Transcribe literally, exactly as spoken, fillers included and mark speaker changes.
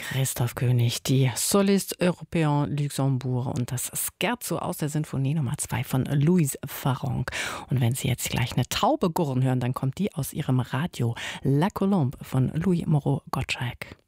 Speaker 1: Christoph König, die Soliste Européen Luxembourg und das Scherzo aus der Sinfonie Nummer zwei von Louise Farrenc. Und wenn Sie jetzt gleich eine Taube gurren hören, dann kommt die aus Ihrem Radio La Colombe von Louis Moreau Gottschalk.